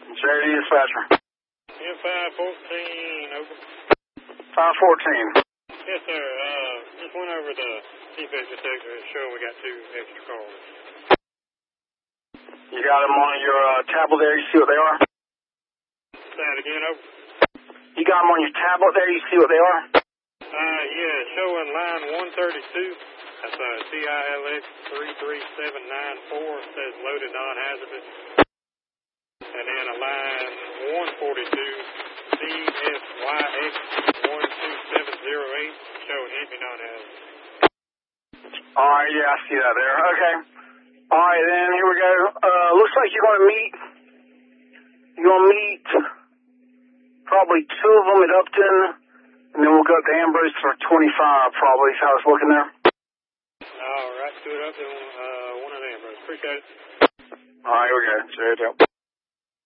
Charity dispatcher. M514, over. 514. Yes, sir. Just went over the defect detector. It's showing we got 2 extra calls. You got them on your tablet there? You see what they are? Say it again, over. You got them on your tablet there? You see what they are? Yeah, showing line 132. That's CILX 33794. Says loaded non-hazardous. And then a line 142, CSYX 12708, showing empty non-hazardous. Alright, yeah, I see that there. Okay. Alright, then, here we go. Looks like you're going to meet probably 2 of them at Upton, and then we'll go up to Ambrose for 25, probably, is how it's looking there. Alright, 2 at Upton, 1 at Ambrose. Appreciate it. Alright, here we go. Cheers,